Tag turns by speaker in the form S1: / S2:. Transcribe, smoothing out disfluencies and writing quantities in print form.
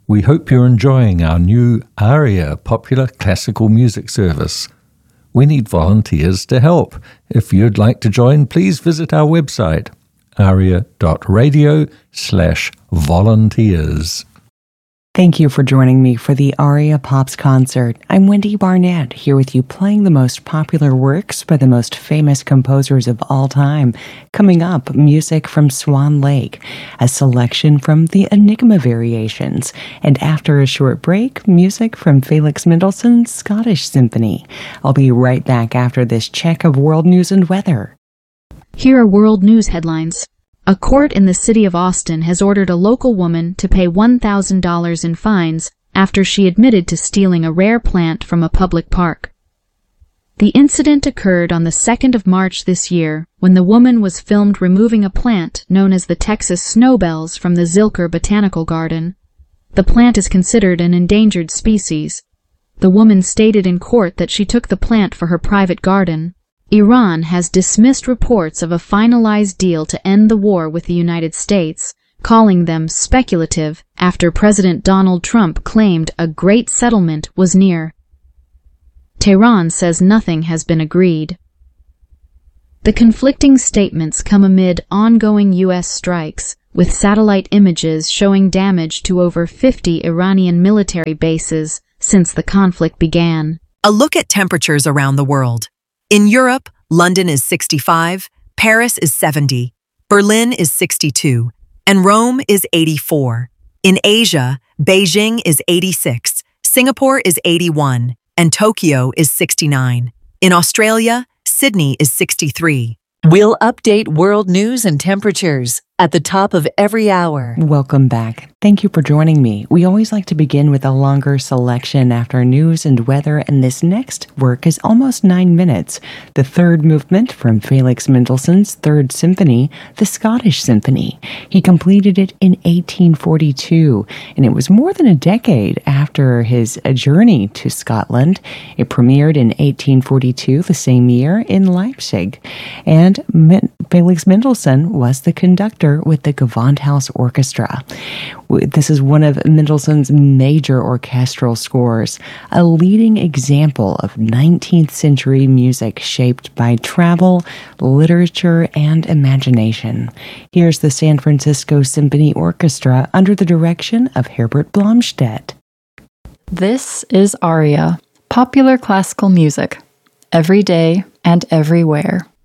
S1: We hope you're enjoying our new ARIA popular classical music service. We need volunteers to help. If you'd like to join, please visit our website, aria.radio/volunteers.
S2: Thank you for joining me for the Aria Pops concert. I'm Wendy Barnett, here with you playing the most popular works by the most famous composers of all time. Coming up, music from Swan Lake, a selection from the Enigma Variations, and after a short break, music from Felix Mendelssohn's Scottish Symphony. I'll be right back after this check of world news and weather.
S3: Here are world news headlines. A court in the city of Austin has ordered a local woman to pay $1,000 in fines after she admitted to stealing a rare plant from a public park. The incident occurred on the 2nd of March this year when the woman was filmed removing a plant known as the Texas Snowbells from the Zilker Botanical Garden. The plant is considered an endangered species. The woman stated in court that she took the plant for her private garden. Iran has dismissed reports of a finalized deal to end the war with the United States, calling them speculative after President Donald Trump claimed a great settlement was near. Tehran says nothing has been agreed. The conflicting statements come amid ongoing U.S. strikes, with satellite images showing damage to over 50 Iranian military bases since the conflict began.
S4: A look at temperatures around the world. In Europe, London is 65, Paris is 70, Berlin is 62, and Rome is 84. In Asia, Beijing is 86, Singapore is 81, and Tokyo is 69. In Australia, Sydney is 63.
S5: We'll update world news and temperatures at the top of every hour.
S2: Welcome back. Thank you for joining me. We always like to begin with a longer selection after news and weather, and this next work is almost 9 minutes. The third movement from Felix Mendelssohn's Third Symphony, the Scottish Symphony. He completed it in 1842, and it was more than a decade after his journey to Scotland. It premiered in 1842, the same year, in Leipzig, and Felix Mendelssohn was the conductor with the Gewandhaus Orchestra. This is one of Mendelssohn's major orchestral scores, a leading example of 19th century music shaped by travel, literature, and imagination. Here's the San Francisco Symphony Orchestra under the direction of Herbert Blomstedt.
S6: This is Aria, popular classical music, every day and everywhere.